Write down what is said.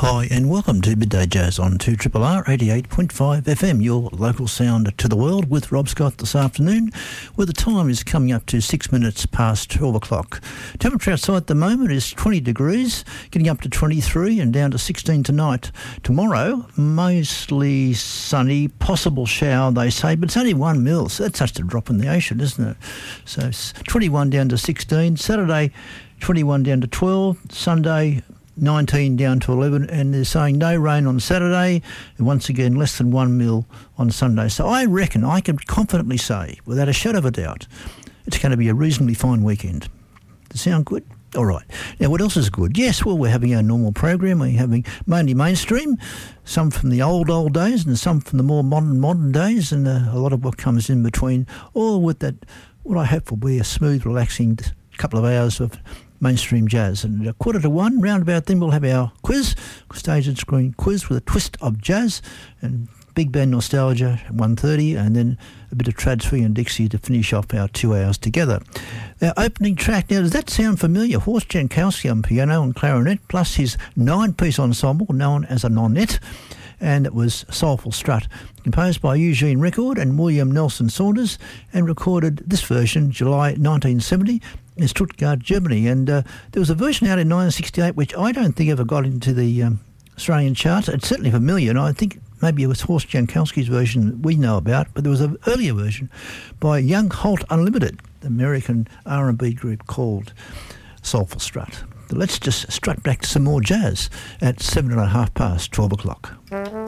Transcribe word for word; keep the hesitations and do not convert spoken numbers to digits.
Hi and welcome to Midday Jazz on two R R R eighty-eight point five F M, your local sound to the world, with Rob Scott this afternoon, where the time is coming up to six minutes past twelve o'clock. Temperature outside at the moment is twenty degrees, getting up to twenty-three and down to sixteen tonight. Tomorrow, mostly sunny, possible shower, they say, but it's only one mil, so that's such a drop in the ocean, isn't it? So twenty-one down to sixteen, Saturday twenty-one down to twelve, Sunday nineteen down to eleven, and they're saying no rain on Saturday, and once again less than one mil on Sunday. So I reckon I can confidently say, without a shadow of a doubt, it's going to be a reasonably fine weekend. Does it sound good? All right. Now, what else is good? Yes, well, we're having our normal program. We're having mainly mainstream, some from the old, old days and some from the more modern, modern days, and uh, a lot of what comes in between, all with that, what I hope will be a smooth, relaxing couple of hours of mainstream jazz. And a quarter to one, round about then, we'll have our quiz, stage and screen quiz with a twist of jazz and big band nostalgia at one thirty, and then a bit of trad swing and Dixie to finish off our two hours together. Our opening track, now, does that sound familiar? Horst Jankowski on piano and clarinet, plus his nine-piece ensemble known as a nonette, and it was Soulful Strut, composed by Eugene Record and William Nelson Saunders, and recorded this version July nineteen seventy in Stuttgart, Germany. And uh, there was a version out in nineteen sixty-eight which I don't think ever got into the um, Australian charts. It's certainly familiar, and I think maybe it was Horst Jankowski's version that we know about, but there was an earlier version by Young Holt Unlimited, the American R and B group, called Soulful Strut. So let's just strut back to some more jazz at seven and a half past twelve o'clock.